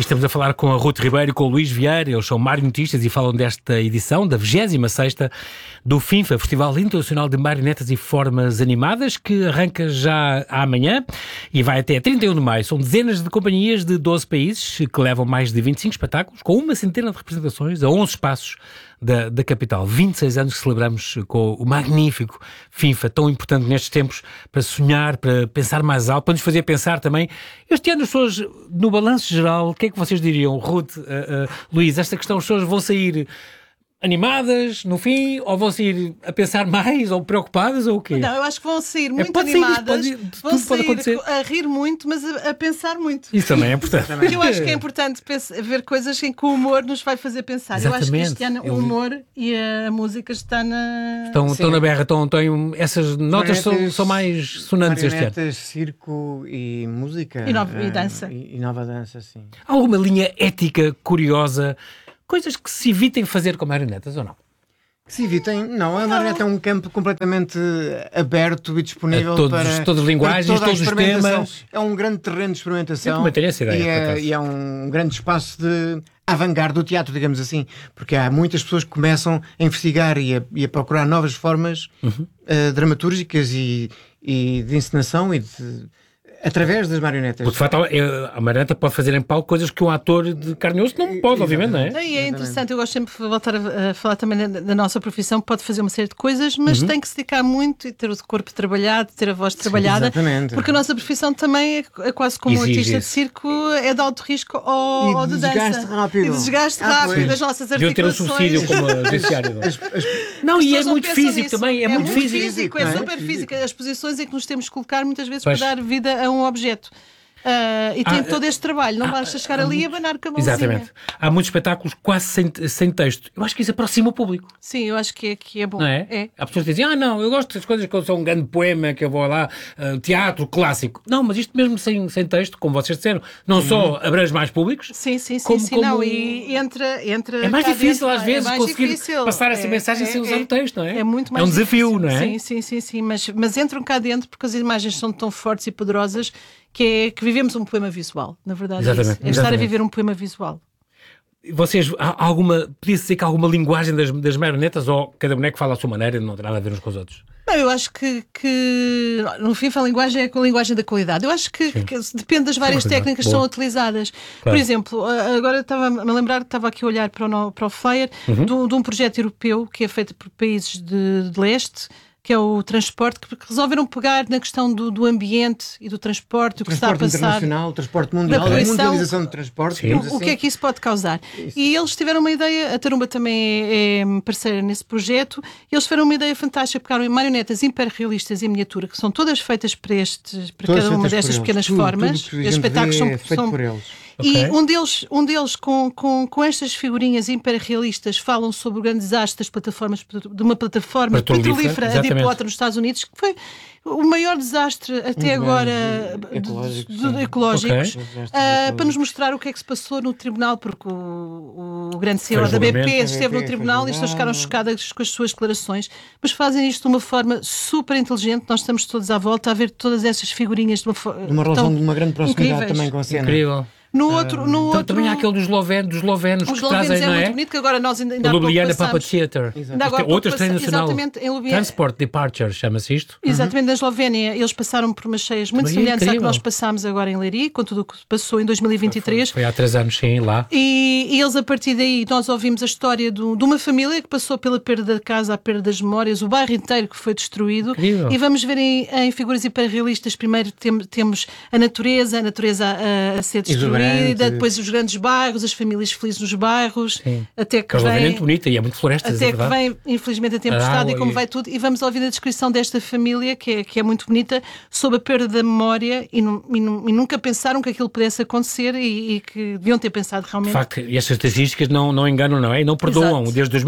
estamos a falar com a Ruth Ribeiro e com o Luís Vieira. Eles são marionetistas e falam desta edição, da 26ª do FINFA, Festival Internacional de Marionetas e Formas Animadas, que arranca já amanhã e vai até 31 de maio. São dezenas de companhias de 12 países que levam mais de 25 espetáculos, com uma centena de representações a 11 espaços da capital. 26 anos que celebramos com o magnífico FINFA, tão importante nestes tempos para sonhar, para pensar mais alto, para nos fazer pensar também. Este ano as pessoas, no balanço geral, o que é que vocês diriam, Ruth, Luís, esta questão, as pessoas vão sair animadas no fim, ou vão sair a pensar mais, ou preocupadas, ou o quê? Não, eu acho que vão sair muito animadas, vão sair a rir muito, mas a pensar muito. Isso também é importante. Porque eu acho que é importante ver coisas em que o humor nos vai fazer pensar. Exatamente. Eu acho que este ano o humor e a música estão na berra, essas notas são mais sonantes este ano. Marionetas, circo e música. E dança. E nova dança, sim. Há alguma linha ética curiosa? Coisas que se evitem fazer com marionetas ou não? Que se evitem, não. A marioneta é um campo completamente aberto e disponível para todas as linguagens, toda a todos os temas. É um grande terreno de experimentação. Eu também tenho essa ideia, e é um grande espaço de avant-garde do teatro, digamos assim, porque há muitas pessoas que começam a investigar e a procurar novas formas dramatúrgicas e de encenação através das marionetas. Porque, de facto, a marioneta pode fazer em palco coisas que um ator de carne e osso não pode, obviamente, não é? E é interessante, eu gosto sempre de voltar a falar também da nossa profissão, pode fazer uma série de coisas, mas tem que se dedicar muito e ter o corpo trabalhado, ter a voz trabalhada, porque a nossa profissão também é quase como um artista de circo, é de alto risco ou de dança. E desgaste rápido das nossas articulações. Deviam ter um subsídio como a judiciária. Não, e é muito físico também, é muito físico. É super físico. As posições em que nos temos que colocar muitas vezes para dar vida a um objeto. E tem todo este trabalho, não basta chegar ali e abanar com a mãozinha. Exatamente. Há muitos espetáculos quase sem texto. Eu acho que isso aproxima o público. Sim, eu acho que é bom. Não é? Há pessoas que dizem, não, eu gosto das coisas que são um grande poema, que eu vou lá, teatro clássico. Não, mas isto mesmo sem texto, como vocês disseram, não só abrange mais públicos. Sim. Como... E entra é mais difícil às vezes conseguir passar essa mensagem sem usar o texto, não é? É muito mais desafio, difícil. Não é? Sim. Mas entram cá dentro porque as imagens são tão fortes e poderosas que vivemos um poema visual, na verdade. Exatamente. É estar a viver um poema visual. Vocês, podia-se dizer que há alguma linguagem das marionetas, ou cada boneco fala à sua maneira e não tem nada a ver uns com os outros? Não, eu acho que no fim a linguagem é com a linguagem da qualidade. Eu acho que depende das várias técnicas que são utilizadas. Claro. Por exemplo, agora estava-me a lembrar que estava aqui a olhar para o flyer de um projeto europeu que é feito por países de leste, que é o transporte, que resolveram pegar na questão do ambiente e do transporte, o que está a passar. Internacional, o transporte mundial, a mundialização do transporte. O que é que isso pode causar? Isso. E eles tiveram uma ideia, a Tarumba também é parceira nesse projeto, e eles tiveram uma ideia fantástica, pegaram marionetas hiperrealistas em miniatura, que são todas feitas para cada uma destas pequenas formas. Os espetáculos são por eles. E um deles com estas figurinhas hiperrealistas falam sobre o grande desastre das plataformas, de uma plataforma petrolífera, a Deepwater nos Estados Unidos, que foi o maior desastre até agora ecológicos, para nos mostrar o que é que se passou no tribunal, porque o grande CEO da BP esteve no tribunal e as pessoas ficaram chocadas com as suas declarações, mas fazem isto de uma forma super inteligente. Nós estamos todos à volta a ver todas essas figurinhas de uma relação de uma grande proximidade também com a cena. Incrível. No outro... Também há aquele dos eslovenos que trazem, não é? Muito bonito, que agora nós ainda o Ljubljana Puppet Theatre. Outra estreia nacional. Transport Departure, chama-se isto. Exatamente, na Eslovénia. Eles passaram por umas cheias muito semelhantes à que nós passámos agora em Leiria, com tudo o que passou em 2023. Foi há 3 anos, sim, lá. E eles, a partir daí, nós ouvimos a história de uma família que passou pela perda da casa, a perda das memórias, o bairro inteiro que foi destruído. Incrível. E vamos ver em figuras hiperrealistas. Primeiro temos a natureza a ser destruída. Depois os grandes bairros, as famílias felizes nos bairros, até que vem... É muito bonita e é muito florestas, até que vem, infelizmente, a tempestade e como vai tudo. E vamos ouvir a descrição desta família, que é muito bonita, sobre a perda da memória e nunca pensaram que aquilo pudesse acontecer e que deviam ter pensado realmente. De facto, e estas estatísticas não enganam, não é? E não perdoam. Exato. Desde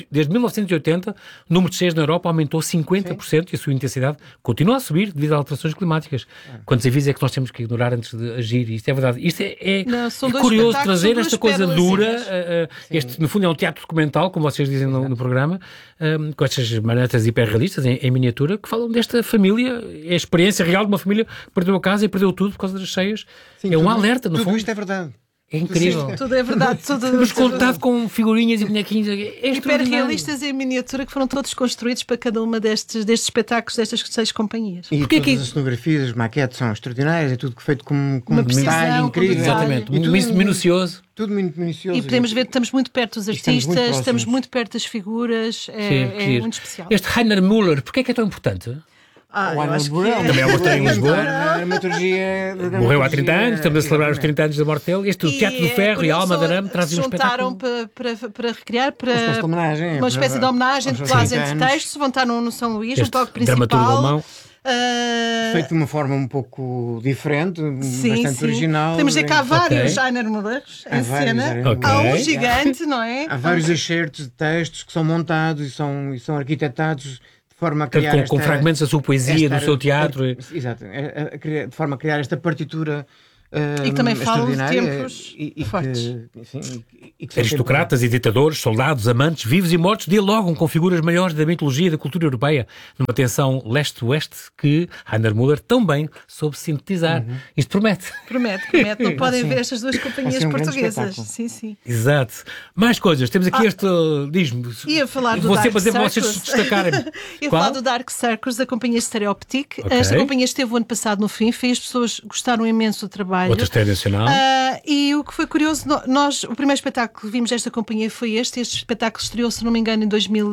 1980, o número de cheias na Europa aumentou 50% e a sua intensidade continua a subir devido a alterações climáticas. Quantos avisos é que nós temos que ignorar antes de agir? Isto é verdade. Isto é curioso trazer esta coisa dura. No fundo é um teatro documental, como vocês dizem no programa, com estas marionetas hiperrealistas em miniatura, que falam desta família, é a experiência real de uma família que perdeu a casa e perdeu tudo por causa das cheias. Sim, é um alerta, no fundo. Tudo isto é verdade. É incrível. Tudo é verdade. Mas contado com figurinhas e bonequinhos. Hiperrealistas em miniatura que foram todos construídos para cada uma destes espetáculos, destas 6 companhias. E todas as cenografias, as maquetes são extraordinárias, é tudo feito com um detalhe incrível. Exatamente, muito minucioso. Tudo muito minucioso. E podemos ver que estamos muito perto dos artistas, estamos muito perto das figuras, é muito especial. Este Rainer Müller, porquê é que é tão importante? Também é em Lisboa. Morreu há 30 anos, estamos a celebrar os 30 anos da morte dele. Este Teatro do Ferro e a Alma da Arame trazem um espetáculo. Para recriar, uma espécie de homenagem de quase entre textos. Vão estar no São Luís, no palco principal. Dramaturgo alemão. Feito de uma forma um pouco diferente, bastante original. Temos de que há vários Rainer Müllers em cena. Há um gigante, não é? Há vários excertos de textos que são montados e são arquitetados de forma a criar com fragmentos da sua poesia, do seu teatro. Exato, de forma a criar esta partitura e que também falam de tempos fortes. Aristocratas e ditadores, soldados, amantes, vivos e mortos dialogam com figuras maiores da mitologia e da cultura europeia, numa tensão leste-oeste que Rainer Müller também soube sintetizar. Isto promete. Promete. Não podem ver estas duas companhias portuguesas. Sim. Exato. Mais coisas. Temos aqui diz-me. Ia falar do Dark Circus. Vocês se destacarem. Ia falar do Dark Circus, da companhia Stereoptic. Esta companhia esteve o ano passado no FIFA e as pessoas gostaram imenso do trabalho. Outra estreia nacional. E o que foi curioso, o primeiro espetáculo que vimos desta companhia foi este espetáculo estreou, se não me engano, em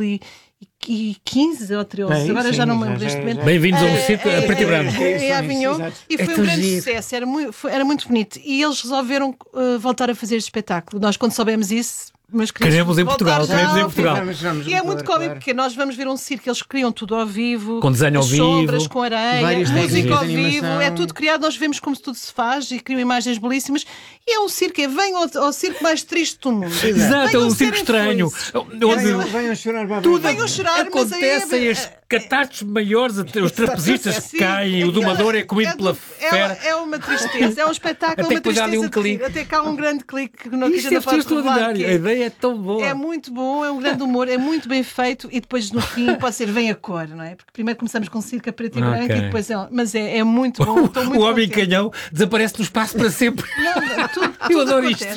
2015 ou 2013, agora já não me lembro deste momento. Bem-vindos ao circo a preto e branco. E foi um grande sucesso, era muito bonito. E eles resolveram voltar a fazer este espetáculo. Nós, quando soubemos isso, mas queremos em Portugal. E é muito cómico porque nós vamos ver um circo, eles criam tudo ao vivo, com desenho ao vivo, sombras, com areia, música ao vivo, é tudo criado, nós vemos como tudo se faz e criam imagens belíssimas. E é um circo, vem ao circo mais triste do mundo. Exato, é um circo estranho. Venham chorar, acontecem as catástrofes maiores, os trapezistas que caem, o domador é comido pela fera. É uma tristeza, é um espetáculo, uma tristeza. Até cá um grande clique que não Isto é extraordinário. A ideia é tão boa. É muito bom, é um grande humor, é muito bem feito e depois no fim pode ser vem a cor, não é? Porque primeiro começamos com circo a preto e branco e depois mas é muito bom. O homem canhão desaparece no espaço para sempre. Eu adoro isto.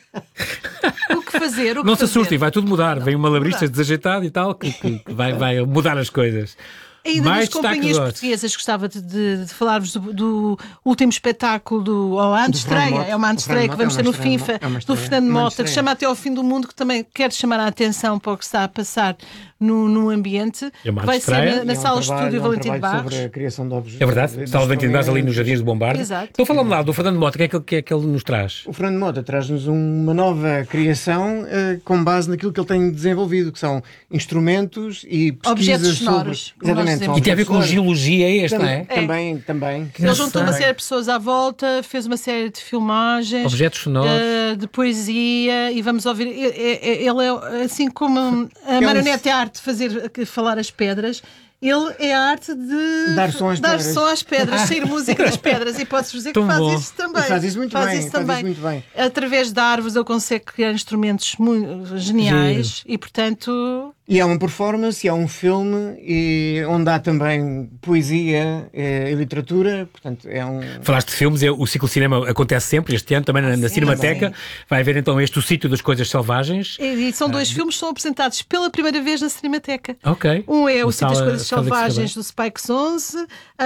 O que fazer? Não se assustem, vai tudo mudar. Vem uma labrista desajeitado e tal que vai mudar as coisas. Ainda nas companhias portuguesas gostava de falar-vos do último espetáculo a antestreia. É uma antestreia que vamos ter no FIFA do Fernando Mota, que chama Até ao Fim do Mundo, que também quer chamar a atenção para o que está a passar no ambiente. Vai ser na sala de estúdio Valentim Barros. Sobre a criação de objetos. É verdade, sala Valentim Barros ali nos Jardins de Bombarde. Exato. Então falamos lá do Fernando Mota, o que é que ele nos traz? O Fernando Mota traz-nos uma nova criação com base naquilo que ele tem desenvolvido, que são instrumentos e pesquisas objetos sonoros. Exatamente. E tem a ver com geologia não é? Também. Ele juntou uma série de pessoas à volta, fez uma série de filmagens. Objetos sonoros. De poesia e vamos ouvir. Ele é assim como a marionete é a arte de falar as pedras. Ele é a arte de dar som às pedras, sair música das pedras. E posso dizer que faz isso também. Faz isso muito bem. Através de árvores ele consegue criar instrumentos muito geniais e, portanto... E é uma performance, é um filme onde há também poesia e literatura, portanto é um... Falaste de filmes, o ciclo de cinema acontece sempre, este ano também na Cinemateca. Vai haver então O Sítio das Coisas Selvagens. E são dois filmes que são apresentados pela primeira vez na Cinemateca. Ok. Um é O Sítio das Coisas Selvagens do Spike Jonze.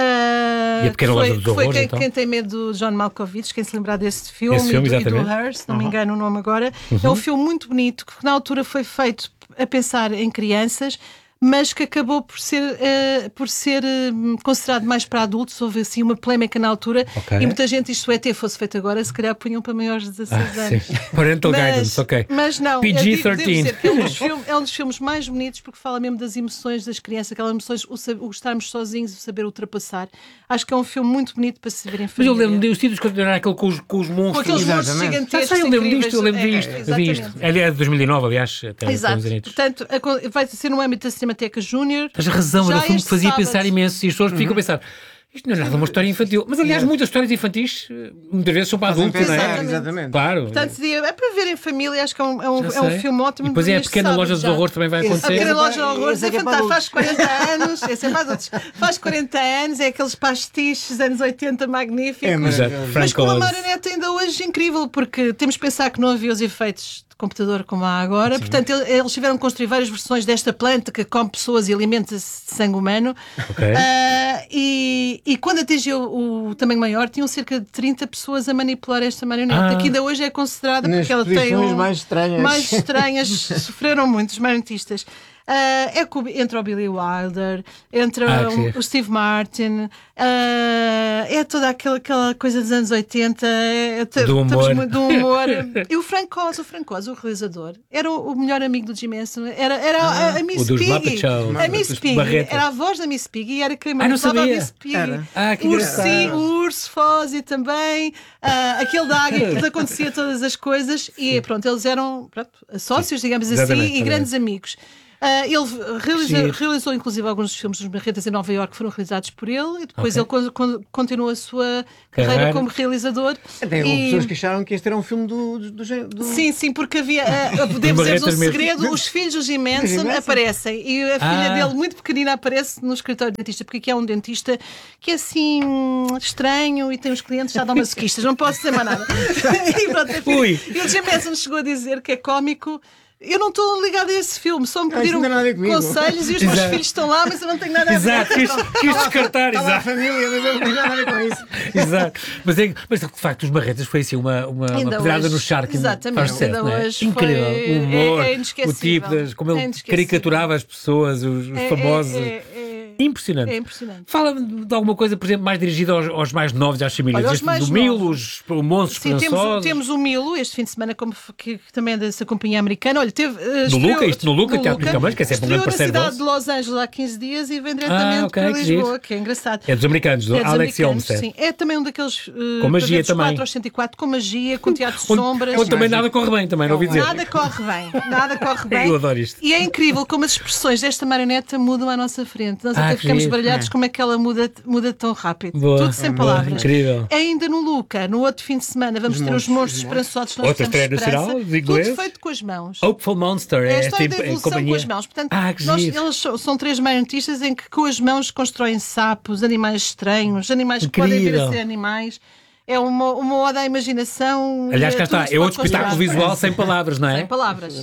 E a Pequena Loja dos Horrores, foi quem tem medo do John Malkovich, quem se lembrar desse filme, e do Her, se não me engano o nome agora. É um filme muito bonito, que na altura foi feito a pensar em crianças, mas que acabou por ser considerado mais para adultos. Houve assim uma polémica na altura e muita gente, isto fosse feito agora, se calhar punham para maiores de 16 anos. Sim. Parental guidance, ok. Mas não, PG-13. É um dos filmes mais bonitos porque fala mesmo das emoções das crianças, aquelas emoções, o estarmos sozinhos, o saber ultrapassar. Acho que é um filme muito bonito para se ver em família. Mas eu lembro de os títulos que era aquele com os monstros. Com aqueles monstros gigantescos. Eu lembro disto, eu vi isto. É de 2019, aliás. Exato. Portanto, vai ser no âmbito da Cinemateca Júnior. Tens razão, era um filme que fazia pensar imenso e as pessoas ficam a pensar. Isto não é nada uma história infantil. Mas, aliás, muitas histórias infantis muitas vezes são para adultos, não é? Exatamente. Claro. Portanto, é para ver em família, acho que é um filme ótimo. E depois a Pequena Loja dos Horrores também vai acontecer. A Pequena Loja dos Horrores é fantástico. Faz 40 anos. Esse é para adultos. Faz 40 anos, é aqueles pastiches anos 80 magníficos. Mas com a marionete ainda hoje depois incrível, porque temos que pensar que não havia os efeitos de computador como há agora. Sim. Portanto, eles tiveram que construir várias versões desta planta que come pessoas e alimenta-se de sangue humano. Okay. E quando atingiu o tamanho maior, tinham cerca de 30 pessoas a manipular esta marioneta, que ainda hoje é considerada porque ela tem mais estranhas. Sofreram muito os marionetistas. Entra o Billy Wilder, entra o Steve Martin, é toda aquela coisa dos anos 80, do humor. E o Frank Oz, o realizador, era o melhor amigo do Jim Henson, era a Miss Piggy. A Miss Piggy era a voz da Miss Piggy e era quem manipulava a Miss Piggy. O Urso Fozzie também, aquele da águia que lhes acontecia todas as coisas. E pronto, eles eram sócios, digamos assim, e grandes amigos. Ele realizou inclusive alguns dos filmes dos Marretas em Nova Iorque que foram realizados por ele, e depois ele continuou a sua carreira como realizador. Até houve pessoas que acharam que este era um filme do género. Sim, porque havia, podemos dizer um segredo, os filhos do Jim Henson aparecem, e a filha dele, muito pequenina, aparece no escritório de dentista, porque aqui é um dentista que é assim estranho e tem uns clientes já masoquistas, não posso dizer mais nada. E o Jim Henson chegou a dizer que é cómico. Eu não estou ligada a esse filme, só me pediram conselhos e os meus filhos estão lá, mas eu não tenho nada a ver. Exato, quis descartar. Está lá a família, mas eu não tenho nada a ver com isso. Exato. Mas de facto, os Marretas foi assim uma pedrada no charco. Exatamente, ainda hoje incrível. O humor, inesquecível. O tipo, como ele caricaturava as pessoas, os famosos. Impressionante. É impressionante. Fala-me de alguma coisa, por exemplo, mais dirigida aos mais novos, às famílias. Do Milo, os Monstros Esperançosos. Temos o Milo este fim de semana, que também é dessa companhia americana. Olha, teve... no Luca, Teatro de Camões, que é sempre um grande parceiro na cidade de Los Angeles há 15 dias e vem diretamente para Lisboa, que é engraçado. É dos americanos, do Alex Olmsted. Sim, é também um daqueles... com magia também. 4 aos 104, com magia, com teatro de sombras. Onde também nada corre bem, também, não ouvi dizer. Nada corre bem. Eu adoro isto. E é incrível como as expressões desta marioneta mudam à nossa frente. Nós até ficamos baralhados como é que ela muda tão rápido. Tudo sem palavras. Incrível. Ainda no Luca, no outro fim de semana, vamos ter os Monstros Esperançosos. Outra estreia nacional, de inglês. Tudo feito com as mãos. Hopeful Monster. É a história da evolução com as mãos. Portanto, eles são 3 marionetistas em que com as mãos constroem sapos, animais estranhos, animais que podem vir a ser animais. É uma ode à imaginação. Aliás, cá está. É outro espetáculo visual sem palavras, não é? Sem palavras.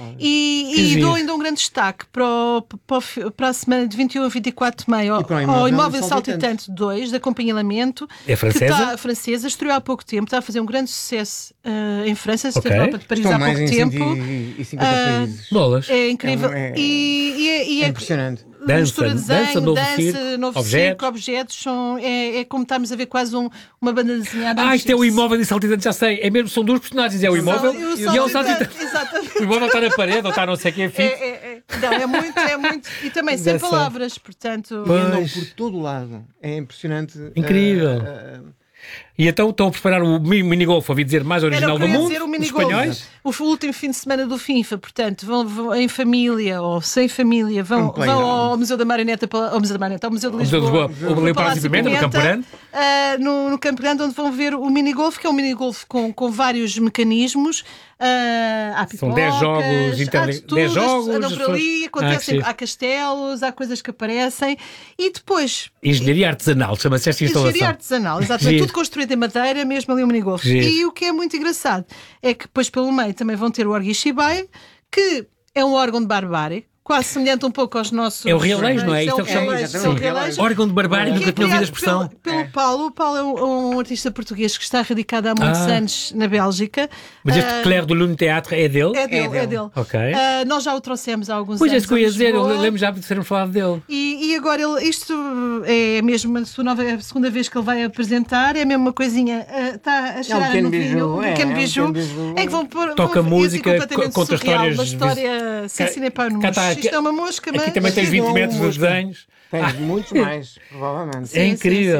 E dou ainda um grande destaque para a semana de 21 a 24 de maio ao Imóvel Saltitante 2, da Companhia Lamento. É francesa? Francesa. Estreou há pouco tempo. Está a fazer um grande sucesso em França. Esteve na Europa de Paris há pouco tempo. Bolas. É incrível. É impressionante. Mistura de desenho, novo circo, objetos, é como estamos a ver quase uma banda desenhada. Isto é o Imóvel e Saltitante, já sei. É mesmo, são 2 personagens, é o Imóvel e é o Saltitante. Exatamente. O Imóvel está na parede ou está não sei o que é fixo. Não, é muito. E também sem palavras, portanto. E andam por todo o lado. É impressionante. Incrível. E então estão a preparar o minigolf, ouvi dizer, mais original do mundo, os espanhóis. O último fim de semana do FIFA, portanto, vão em família ou sem família, vão ao Museu da Marioneta, ao Museu de Lisboa, o Palácio de Pimenta, no Campo Grande. No Campo Grande, onde vão ver o minigolf, que é um minigolf com vários mecanismos. Há pipocas, são 10 jogos, 10 jogos. Andam por ali, há castelos, há coisas que aparecem. E depois... Engenharia artesanal, chama-se esta instalação. Engenharia artesanal, exatamente. Tudo construído em madeira, mesmo ali o minigolf. E o que é muito engraçado é que depois pelo meio também vão ter o Orgui Shibai, que é um órgão de barbárie, quase semelhante um pouco aos nossos... É o realengo, não é? Isto é o que chamamos. Órgão de barbárie, nunca tinha ouvido a expressão. Pelo Paulo. O Paulo é um artista português que está radicado há muitos anos na Bélgica. Mas este Claire do Lune Teatro é dele? É dele. Ok. Nós já o trouxemos há alguns anos. Pois é, isso que eu ia dizer, eu lembro já de termos falado dele. E agora isto é mesmo a segunda vez que ele vai apresentar, é mesmo uma coisinha, está a cheirar no vinho, um pequeno biju, em que vão pôr... Toca música, conta histórias... Uma história sem cinema no mundo. Isto é uma mosca, mas... Aqui também tens 20 metros de desenhos. Tens muitos mais, provavelmente. É incrível.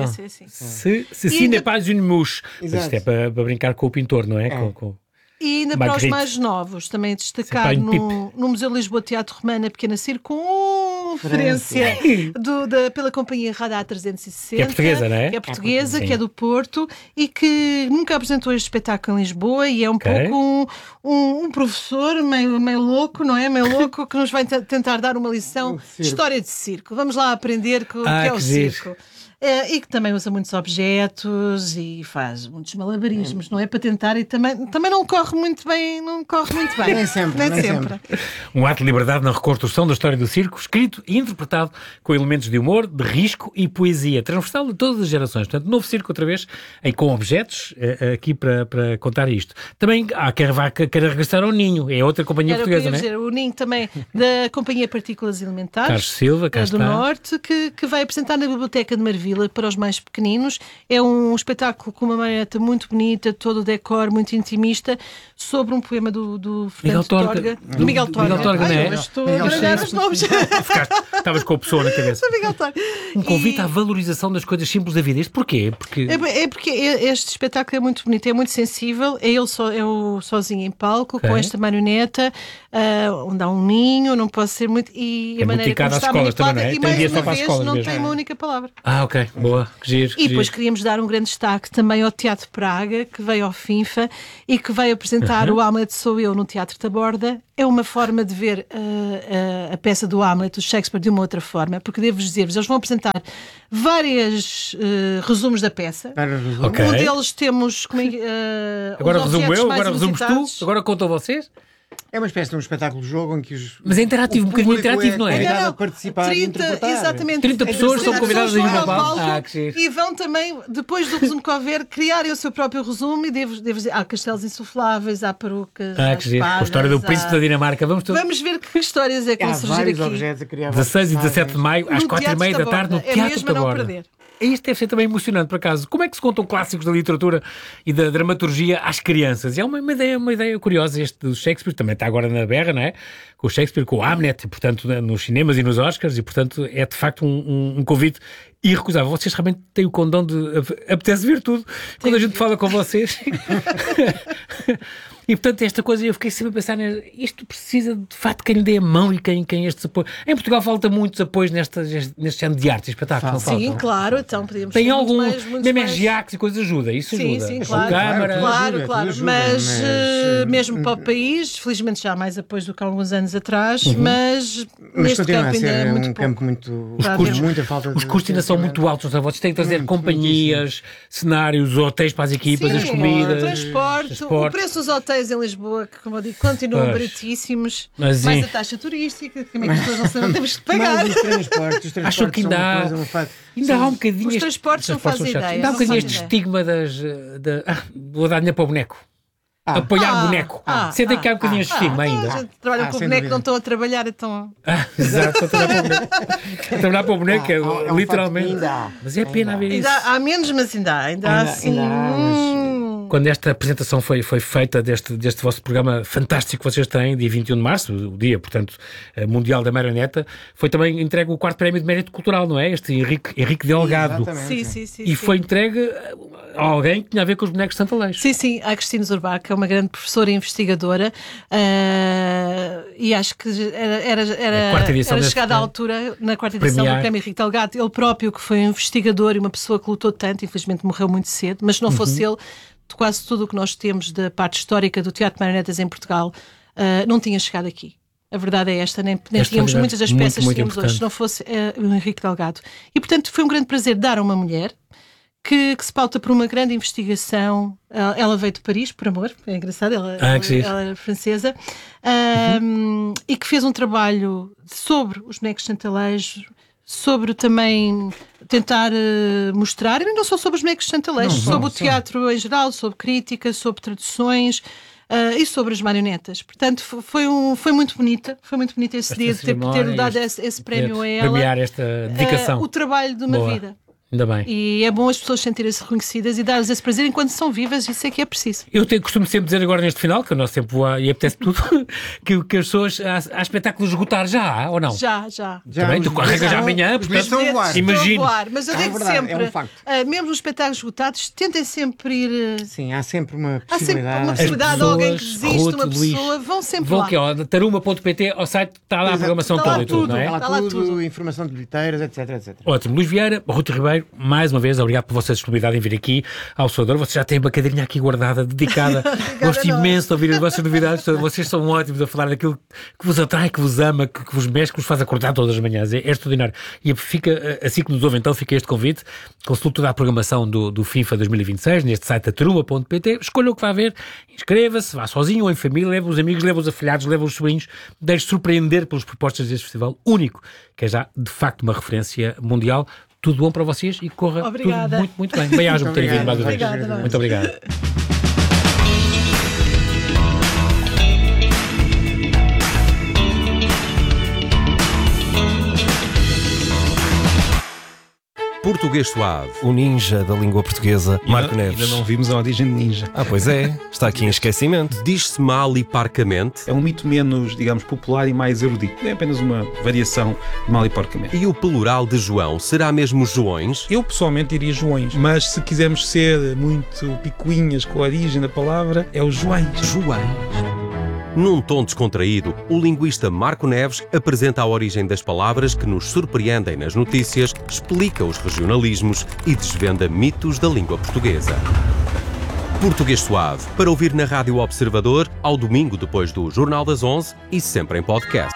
Se n'est pas une mouche. Isto é para brincar com o pintor, não é? E ainda para os mais novos, também destacar no Museu Lisboa Teatro Romano, a pequena circunferência pela companhia Radar 360. Que é portuguesa, não é? Que é portuguesa, que é do Porto e que nunca apresentou este espetáculo em Lisboa e é um pouco um professor meio louco, não é? Meio louco que nos vai tentar dar uma lição de história de circo. Vamos lá aprender o que é o circo. E que também usa muitos objetos e faz muitos malabarismos, não é? Para tentar, e também não corre muito bem, Nem sempre. Um ato de liberdade na reconstrução da história do circo, escrito e interpretado com elementos de humor, de risco e poesia, transversal de todas as gerações. Portanto, novo circo outra vez, com objetos, aqui para contar isto. Também há quem queira regressar ao Ninho, é outra companhia portuguesa, não é? O Ninho também, da Companhia Partículas Elementares, Carlos Silva, cá do Norte, que vai apresentar na Biblioteca de Marvila para os mais pequeninos. É um espetáculo com uma marioneta muito bonita, todo o decor muito intimista, sobre um poema do Fernando Torga. Do Miguel Torga. Miguel Torga, não é? Estou a baralhar os nomes. Estavas com a pessoa na cabeça. Miguel Torga. Um convite à valorização das coisas simples da vida. Isto porquê? É porque este espetáculo é muito bonito, é muito sensível. É ele sozinho em palco, com esta marioneta, onde há um ninho, não pode ser muito. E a maneira como está manipulada, e mais uma vez não tem uma única palavra. Ok, boa, que giro. E depois queríamos dar um grande destaque também ao Teatro Praga, que veio ao FINFA e que vai apresentar o Hamlet Sou Eu no Teatro da Borda. É uma forma de ver a peça do Hamlet, o Shakespeare, de uma outra forma, porque devo dizer-vos, eles vão apresentar vários resumos da peça. Okay. Um deles temos... agora resumo eu, agora resumes tu, agora contam vocês. É uma espécie de um espetáculo-jogo em que os... Mas é interativo, um bocadinho interativo, não é? Convidado a participar 30, exatamente. 30 pessoas são convidadas a ir ao palco. E vão também, depois do resumo que houver, criarem o seu próprio resumo e devo dizer, há castelos insufláveis, há perucas, há que espadas, a história do príncipe da Dinamarca. Vamos ver que histórias é que vão surgir aqui. 16 e 17 de maio, às 4h30 da tarde, no Teatro da Borda. Isto deve ser também emocionante, por acaso. Como é que se contam clássicos da literatura e da dramaturgia às crianças? E é uma ideia curiosa este do Shakespeare, também está agora na berra, não é? Com o Shakespeare, com o Hamlet, e, portanto, nos cinemas e nos Oscars, e, portanto, é de facto um convite irrecusável. Vocês realmente têm o condão de... apetece ver tudo. Quando a gente fala com vocês... E, portanto, esta coisa, eu fiquei sempre a pensar, isto precisa, de facto, quem lhe dê a mão e quem estes apoios... Em Portugal falta muitos apoios neste género de arte e espetáculo, não Sim, claro, então podíamos... Tem algum... Mesmo SGAX e coisas ajuda, isso ajuda. Sim, claro. Claro. Mas mesmo para o país, felizmente já há mais apoios do que há alguns anos atrás, mas neste campo ainda é muito pouco. Campo muito... Os custos ainda são muito altos, vocês têm que trazer companhias, cenários, hotéis para as equipas, as comidas... transporte, o preço dos hotéis em Lisboa, que, como eu digo, continuam baratíssimos, mais a taxa turística, que também as pessoas não temos que pagar. Mas os transportes acho que ainda há um bocadinho... Os transportes não fazem ideia. Ainda há um bocadinho este estigma vou dar dinheiro para o boneco. Apoiar o boneco. Sentem que há um bocadinho este estigma ainda. A gente trabalha com o boneco, não estão a trabalhar, então... Exato, estão a trabalhar para o boneco, literalmente. Mas é pena haver isso. Há menos, mas ainda há assim... Quando esta apresentação foi feita deste vosso programa fantástico que vocês têm, dia 21 de março, o dia, portanto, mundial da marioneta, foi também entregue o 4º prémio de mérito cultural, não é? Este Henrique Delgado. Sim. E foi entregue a alguém que tinha a ver com os bonecos de Santo Aleixo. Sim, a Cristina Zurbach, que é uma grande professora e investigadora, e acho que era chegada à altura, na 4ª edição do prémio Henrique Delgado, ele próprio, que foi um investigador e uma pessoa que lutou tanto, infelizmente morreu muito cedo, mas se não fosse ele, quase tudo o que nós temos da parte histórica do teatro de marionetas em Portugal não tinha chegado aqui. A verdade é esta, nem tínhamos muitas das peças que tínhamos hoje, se não fosse o Henrique Delgado. E, portanto, foi um grande prazer dar a uma mulher que se pauta por uma grande investigação. Ela veio de Paris, por amor, é engraçado, ela era francesa, e que fez um trabalho sobre os bonecos de Santo Aleixo, sobre também tentar mostrar, e não só sobre os bonecos de Santo Aleixo, sobre o teatro em geral, sobre crítica, sobre traduções e sobre as marionetas. Portanto, foi muito bonita esse dia de ter dado esse prémio a ela. Premiar esta dedicação. O trabalho de uma vida. Ainda bem. E é bom as pessoas sentirem-se reconhecidas e dar-lhes esse prazer enquanto são vivas, isso é que é preciso. Eu costumo sempre dizer agora neste final, que o nosso tempo voa e apetece tudo, que as pessoas, há espetáculos esgotar já, ou não? Já. Também, tu carregas já amanhã, portanto, imagino. Mas eu digo sempre, mesmo os espetáculos esgotados, tentem sempre ir... Sim, há sempre uma possibilidade. Há sempre uma possibilidade de alguém que desiste, uma pessoa, vão sempre lá. Taruma.pt, ao site, está lá a programação toda e tudo, não é? Está lá tudo, informação de bilheteiras, etc. Ótimo. Luís Vieira, Ruth Ribeiro, extraordinário. Mais uma vez, obrigado por vossa disponibilidade em vir aqui ao Observador. Vocês já têm uma cadeirinha aqui guardada, dedicada. Gosto imenso de ouvir as vossas novidades. Vocês são ótimos a falar daquilo que vos atrai, que vos ama, que vos mexe, que vos faz acordar todas as manhãs. É extraordinário. E fica, assim que nos ouve, então, fica este convite. Consulte toda a programação do FIFA 2026 neste site atruma.pt. Escolha o que vai ver, inscreva-se, vá sozinho ou em família, leve os amigos, leve os afilhados, leve os sobrinhos. Deixe surpreender pelas propostas deste festival único, que é já, de facto, uma referência mundial. Tudo bom para vocês e corra tudo muito, muito bem. Bem-aja por terem vindo mais uma vez. Muito obrigado. Português Suave. O ninja da língua portuguesa, Marco Neves. Ainda não vimos a origem de ninja. Pois é. Está aqui em esquecimento. Diz-se mal e parcamente. É um mito menos, digamos, popular e mais erudito. É apenas uma variação de mal e porcamente. E o plural de João será mesmo Joões? Eu pessoalmente diria Joões, mas se quisermos ser muito picuinhas com a origem da palavra, é o Joões. Joões. Num tom descontraído, o linguista Marco Neves apresenta a origem das palavras que nos surpreendem nas notícias, explica os regionalismos e desvenda mitos da língua portuguesa. Português Suave, para ouvir na Rádio Observador, ao domingo depois do Jornal das 11 e sempre em podcast.